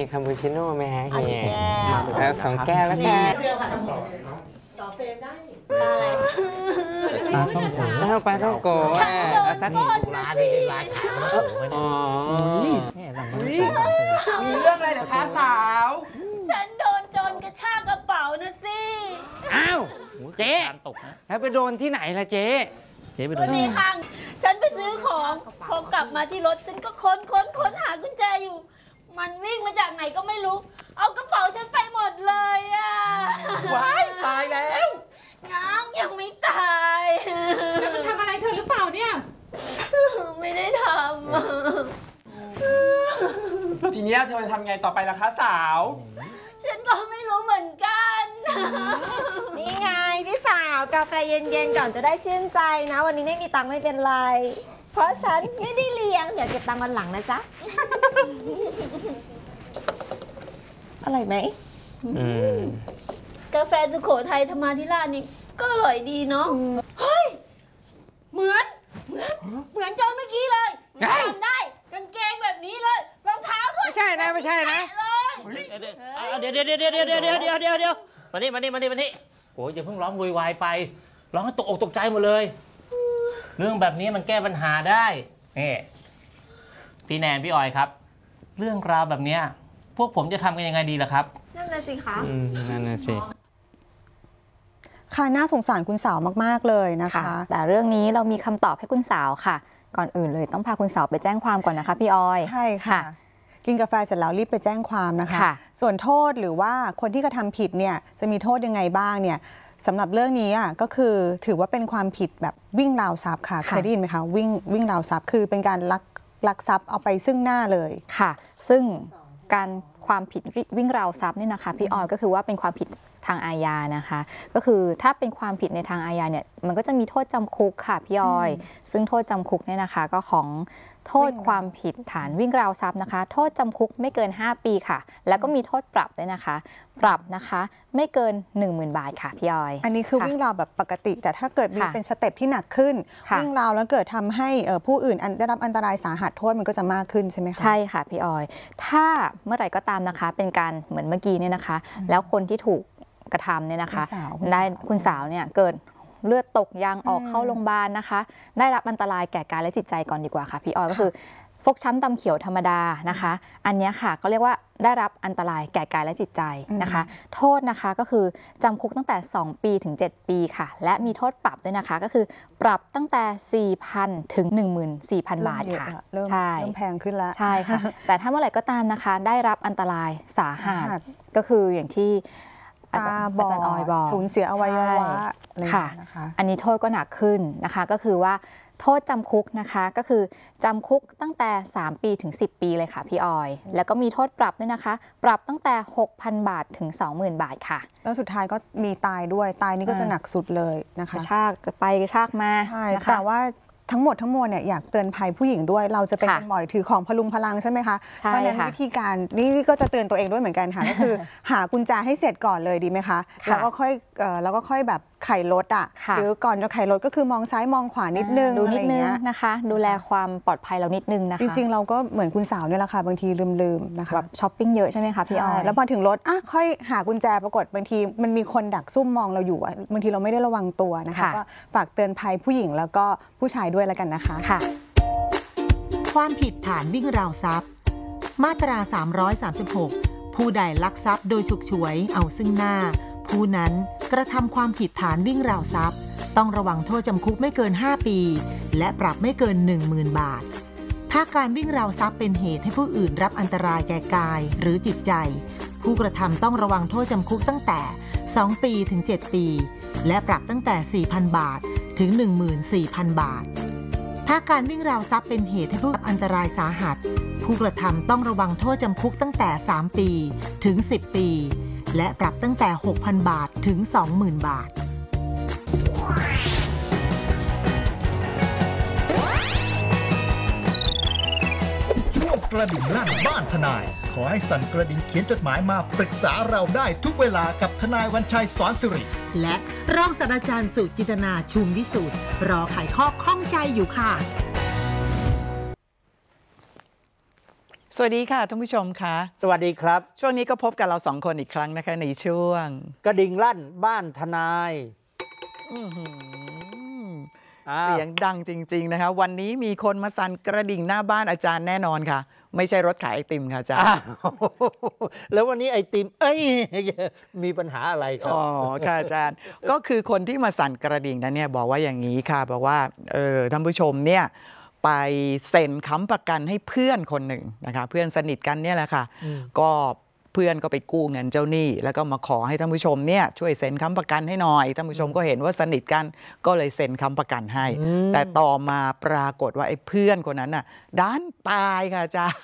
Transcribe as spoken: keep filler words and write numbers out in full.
คาปูชิโน่ไหมฮะเฮียแล้วสองแก้วแล้วกันต่อเฟรมได้อะไรปลาต้องโกะปลาต้องโกะเอาสักร้านนี้ร้านขายปลาต้องโกะอ๋อมีเรื่องอะไรเหรอคะสาวฉันโดนโจรกระชากกระเป๋านะสิอ้าวเจ๊แล้วไปโดนที่ไหนล่ะเจ๊เจ๊ไปโดนที่ห้างฉันไปซื้อของพอกลับมาที่รถฉันก็ค้นค้นค้นหากุญแจอยู่มันวิ่งมาจากไหนก็ไม่รู้เอากระเป๋าฉันไปหมดเลยอ่ะว้ายตายแล้วยังยังไม่ตายแล้วมันทำอะไรเธอหรือเปล่าเนี่ยไม่ได้ทำแล้วทีนี้เธอทำไงต่อไปล่ะคะสาวฉันก็ไม่รู้เหมือนกันนี่ไงพี่สาวกาแฟเย็นๆก่อนจะได้ชื่นใจนะวันนี้ไม่มีตังค์ไม่เป็นไรเพราะฉันไม่ได้เลี้ยงเดี๋ยวเก็บตังค์วันหลังนะจ๊ะอร่อยไหมกาแฟสุโขทัยธรรมาธิราชนี่ก็อร่อยดีเนาะเฮ้ยเหมือนเหมือนเหมือนจอนเมื่อกี้เลยจำได้กางเกงแบบนี้เลยรองเท้าด้วยไม่ใช่นะไม่ใช่นะเดี๋ยวเดี๋ยวเดี๋ยวเดี๋ยวเดี๋ยวเดี๋ยวเดี๋ยวเดี๋ยวเดี๋ยวมานี่มานี่มานี่มานี่โอ้ยอย่าเพิ่งร้องวุ่นวายไปร้องให้ตกอกตกใจหมดเลยเรื่องแบบนี้มันแก้ปัญหาได้นี่พี่แนนพี่ออยครับเรื่องราวแบบนี้พวกผมจะทำกันยังไงดีล่ะครับนั่นน่ะสิคะนั่นน่ะสิค่ะน่าสงสารคุณสาวมากๆเลยนะคะแต่เรื่องนี้เรามีคำตอบให้คุณสาวค่ะก่อนอื่นเลยต้องพาคุณสาวไปแจ้งความก่อนนะคะพี่ออยใช่ค่ะกินกาแฟเสร็จแล้วรีบไปแจ้งความนะคะส่วนโทษหรือว่าคนที่กระทำผิดเนี่ยจะมีโทษยังไงบ้างเนี่ยสำหรับเรื่องนี้อ่ะก็คือถือว่าเป็นความผิดแบบวิ่งราวทรัพย์ค่ะเคยได้ยินไหมคะวิ่งวิ่งราวทรัพย์คือเป็นการลักลักทรัพย์เอาไปซึ่งหน้าเลยค่ะซึ่งการความผิดวิ่งราวทรัพย์นี่นะคะพี่ออยก็คือว่าเป็นความผิดทางอาญานะคะก็คือถ้าเป็นความผิดในทางอาญาเนี่ยมันก็จะมีโทษจำคุกค่ะพี่ออยซึ่งโทษจำคุกเนี่ยนะคะก็ของโทษความผิดฐานวิ่งราวทรัพย์นะคะโทษจำคุกไม่เกินห้าปีค่ะแล้วก็มีโทษปรับด้วยนะคะปรับนะคะไม่เกิน หนึ่งหมื่น บาทค่ะพี่ออยอันนี้คือวิ่งราวแบบปกติแต่ถ้าเกิดมีเป็นสเต็ปที่หนักขึ้นวิ่งราวแล้วเกิดทำให้ผู้อื่นได้รับอันตรายสาหัสโทษมันก็จะมากขึ้นใช่ไหมคะใช่ค่ะพี่ออยถ้าเมื่อไหร่ก็ตามนะคะเป็นการเหมือนเมื่อกี้เนี่ยนะคะแล้วคนที่ถูกกระทำเนี่ยนะคะได้คุณสาวเนี่ยเกิดเลือดตกยางออกเข้าโรงพยาบาลนะคะได้รับอันตรายแก่กายและจิตใจก่อนดีกว่าค่ะพี่ออยก็คือฟกช้ำดำเขียวธรรมดานะคะอันนี้ค่ะก็เรียกว่าได้รับอันตรายแก่กายและจิตใจนะคะโทษนะคะก็คือจำคุกตั้งแต่สองปีถึงเจ็ดปีค่ะและมีโทษปรับด้วยนะคะก็คือปรับตั้งแต่ สี่พัน ถึง หนึ่งหมื่นสี่พัน บาทค่ะใช่เริ่มแพงขึ้นแล้วใช่ค่ะแต่ถ้าเมื่อไหร่ก็ตามนะคะได้รับอันตรายสาหัสก็คืออย่างที่ตาบอดสูญเสียอวัยวะค่ะอันนี้โทษก็หนักขึ้นนะคะก็คือว่าโทษจำคุกนะคะก็คือจำคุกตั้งแต่สามปีถึงสิบปีเลยค่ะพี่ออยแล้วก็มีโทษปรับด้วยนะคะปรับตั้งแต่ หกพัน บาทถึง สองหมื่น บาทค่ะแล้วสุดท้ายก็มีตายด้วยตายนี่ก็จะหนักสุดเลยนะคะกระชากไปกระชากมาใช่แต่ว่าทั้งหมดทั้งมวลเนี่ยอยากเตือนภัยผู้หญิงด้วยเราจะเป็นบ่อยถือของพลุงพลังใช่ไหมคะเพราะฉะนั้นวิธีการนี่ก็จะเตือนตัวเองด้วยเหมือนกันค่ะก็คือหากุญแจให้เสร็จก่อนเลยดีไหมคะแล้วก็ค่อยแล้วก็ค่อยแบบไขรถอ่ะหรือก่อนจะไขรถก็คือมองซ้ายมองขวานิดนึงดูนิดนึงนะคะดูแลความปลอดภัยเรานิดนึงนะคะจริงๆเราก็เหมือนคุณสาวเนี่ยแหละค่ะบางทีลืมๆนะคะแบบช้อปปิ้งเยอะใช่ไหมคะพี่ออยแล้วพอถึงรถอ่ะค่อยหากุญแจปรากฏบางทีมันมีคนดักซุ่มมองเราอยู่บางทีเราไม่ได้ระวังตัวนะคะก็ฝากเตือนภัยผู้หญิงแล้วก็ผู้ชายด้วยแล้วกันนะคะความผิดฐานวิ่งราวทรัพย์มาตราสามร้อยสามสิบหกผู้ใดลักทรัพย์โดยฉกฉวยเอาซึ่งหน้าผู้นั้นกระทำความผิดฐานวิ่งราวทรัพย์ต้องระวังโทษจำคุกไม่เกินห้าปีและปรับไม่เกิน หนึ่งหมื่น บาทถ้าการวิ่งราวทรัพย์เป็นเหตุให้ผู้อื่นรับอันตรายแก่กายหรือจิตใจผู้กระทำต้องระวังโทษจำคุกตั้งแต่สองปีถึงเจ็ดปีและปรับตั้งแต่ สี่พัน บาทถึง หนึ่งหมื่นสี่พัน บาทถ้าการวิ่งราวทรัพย์เป็นเหตุให้ผู้รับอันตรายสาหัสผู้กระทำต้องระวังโทษจำคุกตั้งแต่สามปีถึงสิบปีและปรับตั้งแต่ หกพัน บาทถึง สองหมื่น บาทช่วงกระดิ่งลั่นบ้านทนายขอให้สั่นกระดิ่งเขียนจดหมายมาปรึกษาเราได้ทุกเวลากับทนายวันชัยสอนสิริและรองศาสตราจารย์สุจินตนาชุมวิสุทธิ์รอไขข้อข้องใจอยู่ค่ะสวัสดีค่ะท่านผู้ชมค่ะสวัสดีครับช่วงนี้ก็พบกับเราสองคนอีกครั้งนะคะในช่วงกระดิ่งลั่นบ้านทนายเสียงดังจริงๆนะคะวันนี้มีคนมาสั่นกระดิ่งหน้าบ้านอาจารย์แน่นอนค่ะไม่ใช่รถขายไอติมค่ะอาจารย์แล้ววันนี้ไอติมเอ้ยมีปัญหาอะไรครับอ๋อค่ะอาจารย์ก็คือคนที่มาสั่นกระดิ่งนั้นเนี่ยบอกว่าอย่างนี้ค่ะบอกว่าเออท่านผู้ชมเนี่ยไปเซ็นค้ำประกันให้เพื่อนคนหนึ่งนะคะเพื่อนสนิทกันเนี่ยแหละค่ะก็เพื่อนก็ไปกู้เงินเจ้าหนี้แล้วก็มาขอให้ท่านผู้ชมเนี่ยช่วยเซ็นค้ำประกันให้หน่อยท่านผู้ชมก็เห็นว่าสนิทกันก็เลยเซ็นค้ำประกันให้แต่ต่อมาปรากฏว่าไอ้เพื่อนคนนั้นน่ะด้านตายค่ะอาจารย์